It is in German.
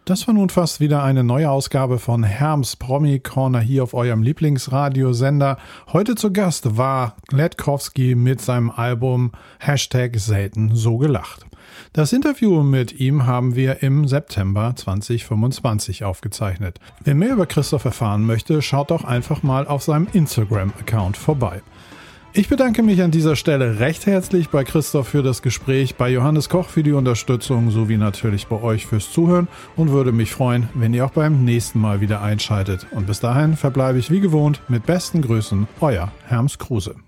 Das war nun fast wieder eine neue Ausgabe von Herms Promi Corner hier auf eurem Lieblingsradiosender. Heute zu Gast war Gledkowski mit seinem Album #selten so gelacht. Das Interview mit ihm haben wir im September 2025 aufgezeichnet. Wer mehr über Christoph erfahren möchte, schaut doch einfach mal auf seinem Instagram-Account vorbei. Ich bedanke mich an dieser Stelle recht herzlich bei Christoph für das Gespräch, bei Johannes Koch für die Unterstützung sowie natürlich bei euch fürs Zuhören und würde mich freuen, wenn ihr auch beim nächsten Mal wieder einschaltet. Und bis dahin verbleibe ich wie gewohnt mit besten Grüßen, euer Herms Kruse.